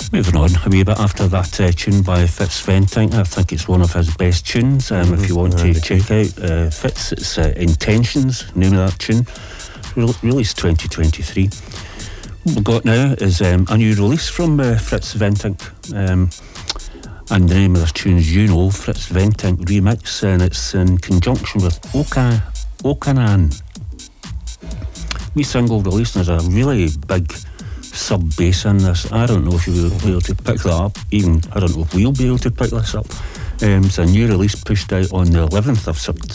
Moving on a wee bit after that tune by Fitz Venting. I think it's one of his best tunes. If you want to check out Fitz, it's Intentions, name of that tune. Released 2023. What we've got now is a new release from Fitz Venting. And the name of this tune is You Know, Fitz Venting remix, and it's in conjunction with Okanan. Wee single release, and there's a really big sub-bass in this. I don't know if you'll be able to pick that up. Even I don't know if we'll be able to pick this up. It's a new release pushed out on the 11th of